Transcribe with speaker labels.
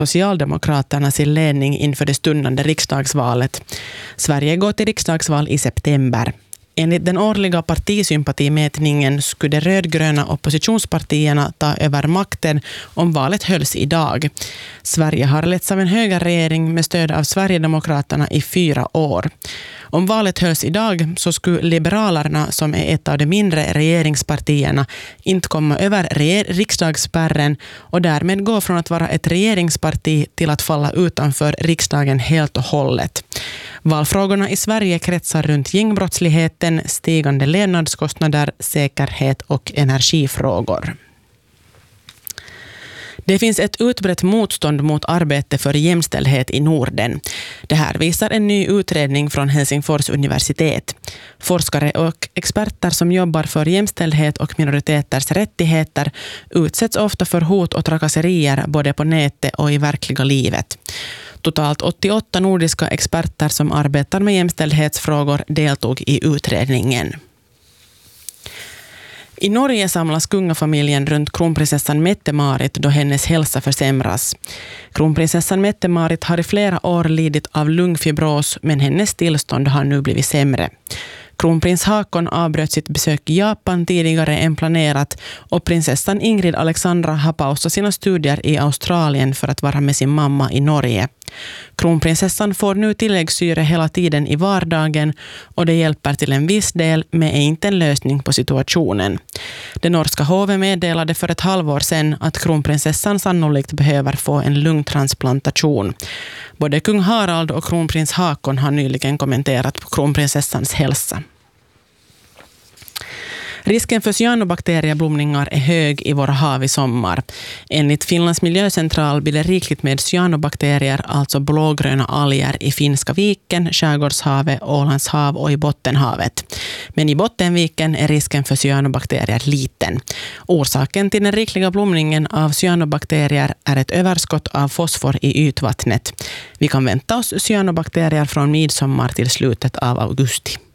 Speaker 1: Socialdemokraterna sin ledning inför det stundande riksdagsvalet. Sverige går till riksdagsval i september. Enligt den årliga partisympatimätningen skulle de rödgröna oppositionspartierna ta över makten om valet hölls idag. Sverige har letts av en högerregering med stöd av Sverigedemokraterna i 4 år. Om valet hölls idag så skulle Liberalerna, som är ett av de mindre regeringspartierna, inte komma över riksdagsspärren och därmed gå från att vara ett regeringsparti till att falla utanför riksdagen helt och hållet. Valfrågorna i Sverige kretsar runt gängbrottsligheten, stigande levnadskostnader, säkerhet och energifrågor. Det finns ett utbrett motstånd mot arbete för jämställdhet i Norden. Det här visar en ny utredning från Helsingfors universitet. Forskare och experter som jobbar för jämställdhet och minoriteters rättigheter utsätts ofta för hot och trakasserier både på nätet och i verkliga livet. Totalt 88 nordiska experter som arbetar med jämställdhetsfrågor deltog i utredningen. I Norge samlas kungafamiljen runt kronprinsessan Mette-Marit då hennes hälsa försämras. Kronprinsessan Mette-Marit har i flera år lidit av lungfibros, men hennes tillstånd har nu blivit sämre. Kronprins Haakon avbröt sitt besök i Japan tidigare än planerat och prinsessan Ingrid Alexandra har pausat sina studier i Australien för att vara med sin mamma i Norge. Kronprinsessan får nu tilläggssyre hela tiden i vardagen och det hjälper till en viss del, men är inte en lösning på situationen. Det norska hovet meddelade för ett halvår sedan att kronprinsessan sannolikt behöver få en lungtransplantation. Både kung Harald och kronprins Haakon har nyligen kommenterat på kronprinsessans hälsa. Risken för cyanobakterieblomningar är hög i våra hav i sommar. Enligt Finlands miljöcentral blir det rikligt med cyanobakterier, alltså blågröna alger, i Finska viken, Skärgårdshavet, Ålands hav och i Bottenhavet. Men i Bottenviken är risken för cyanobakterier liten. Orsaken till den rikliga blomningen av cyanobakterier är ett överskott av fosfor i ytvattnet. Vi kan vänta oss cyanobakterier från midsommar till slutet av augusti.